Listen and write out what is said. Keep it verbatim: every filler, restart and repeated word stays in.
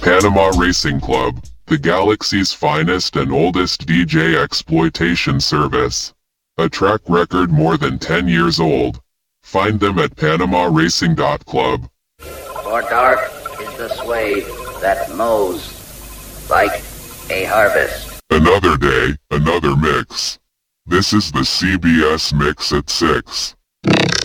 Panama Racing Club, the galaxy's finest and oldest D J exploitation service. A track record more than ten years old. Find them at panama racing dot club. For dark is the sway that mows like a harvest. Another day, another mix. This is the C B S Mix at six.